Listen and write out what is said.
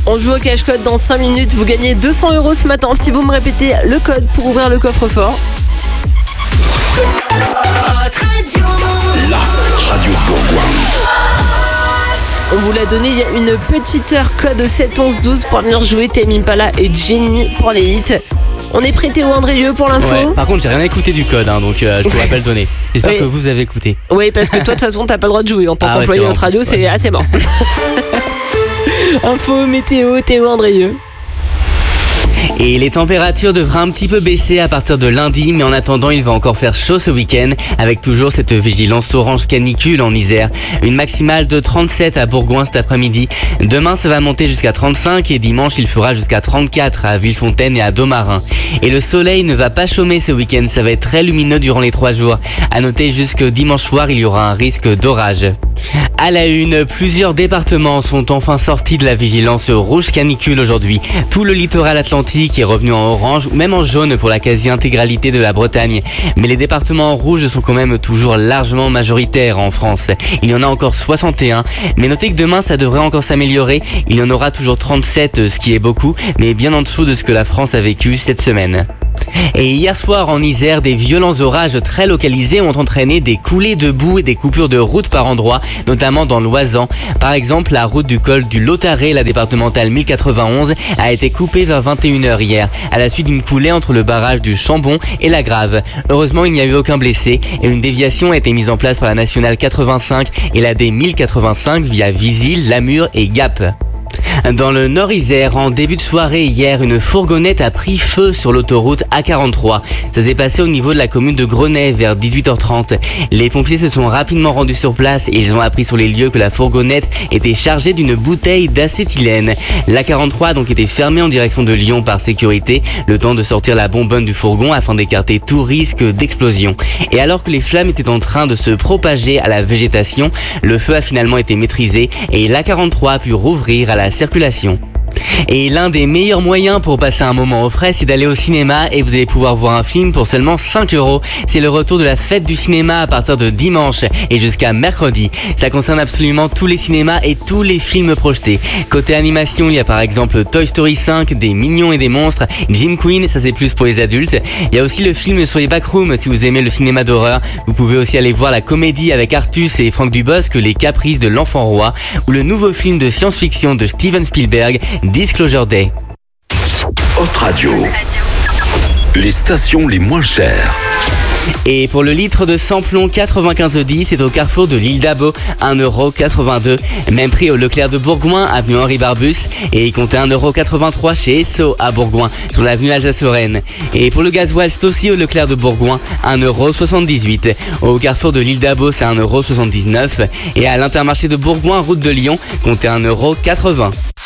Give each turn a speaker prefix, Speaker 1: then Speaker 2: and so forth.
Speaker 1: On joue au cache-code dans 5 minutes. Vous gagnez 200 € ce matin si vous me répétez le code pour ouvrir le coffre-fort.
Speaker 2: La radio Bourgoin.
Speaker 1: On vous l'a donné il y a une petite heure, code 71112 pour venir jouer Tame Impala et Jenny pour les hits. On est prêt Théo Andrieux pour l'info.
Speaker 3: Ouais, par contre j'ai rien écouté du code donc je pourrais pas le donner. J'espère que vous avez écouté.
Speaker 1: Oui, parce que toi de toute façon t'as pas le droit de jouer en tant qu'employé de notre radio, c'est assez mort. Info météo, Théo Andrieux.
Speaker 3: Et les températures devraient un petit peu baisser à partir de lundi, mais en attendant, il va encore faire chaud ce week-end, avec toujours cette vigilance orange canicule en Isère. Une maximale de 37 à Bourgoin cet après-midi. Demain, ça va monter jusqu'à 35 et dimanche, il fera jusqu'à 34 à Villefontaine et à Domarin. Et le soleil ne va pas chômer ce week-end, ça va être très lumineux durant les 3 jours. À noter jusque dimanche soir, il y aura un risque d'orage. À la une, plusieurs départements sont enfin sortis de la vigilance rouge canicule aujourd'hui. Tout le littoral atlantique est revenu en orange ou même en jaune pour la quasi-intégralité de la Bretagne. Mais les départements en rouge sont quand même toujours largement majoritaires en France. Il y en a encore 61. Mais notez que demain ça devrait encore s'améliorer. Il y en aura toujours 37, ce qui est beaucoup, mais bien en dessous de ce que la France a vécu cette semaine. Et hier soir en Isère, des violents orages très localisés ont entraîné des coulées de boue et des coupures de route par endroits, notamment dans l'Oisans. Par exemple, la route du col du Lotaré, la départementale 1091, a été coupée vers 21h hier, à la suite d'une coulée entre le barrage du Chambon et la Grave. Heureusement, il n'y a eu aucun blessé et une déviation a été mise en place par la nationale 85 et la D1085 via Visil, Lamur et Gap. Dans le Nord-Isère, en début de soirée hier, une fourgonnette a pris feu sur l'autoroute A43. Ça s'est passé au niveau de la commune de Grenay vers 18h30. Les pompiers se sont rapidement rendus sur place et ils ont appris sur les lieux que la fourgonnette était chargée d'une bouteille d'acétylène. L'A43 a donc été fermée en direction de Lyon par sécurité, le temps de sortir la bonbonne du fourgon afin d'écarter tout risque d'explosion. Et alors que les flammes étaient en train de se propager à la végétation, le feu a finalement été maîtrisé et l'A43 a pu rouvrir à la circulation. Et l'un des meilleurs moyens pour passer un moment au frais, c'est d'aller au cinéma et vous allez pouvoir voir un film pour seulement 5 €. C'est le retour de la fête du cinéma à partir de dimanche et jusqu'à mercredi. Ça concerne absolument tous les cinémas et tous les films projetés. Côté animation, il y a par exemple Toy Story 5, des Mignons et des Monstres, Jim Queen, ça c'est plus pour les adultes. Il y a aussi le film sur les backrooms si vous aimez le cinéma d'horreur. Vous pouvez aussi aller voir la comédie avec Artus et Franck Dubosc, Les Caprices de l'Enfant Roi, ou le nouveau film de science-fiction de Steven Spielberg, Disclosure Day.
Speaker 2: Hot Radio. Les stations les moins chères.
Speaker 3: Et pour le litre de samplon 9510, c'est au carrefour de l'île d'Abo, 1,82 €. Même prix au Leclerc de Bourgoin, avenue Henri Barbus. Et il comptait 1,83 € chez Esso à Bourgoin, sur l'avenue Alsace-Lorraine. Et pour le gasoil, c'est aussi au Leclerc de Bourgoin, 1,78 €. Au carrefour de l'île d'Abo, c'est 1,79 €. Et à l'Intermarché de Bourgoin, route de Lyon, comptez 1,80 €.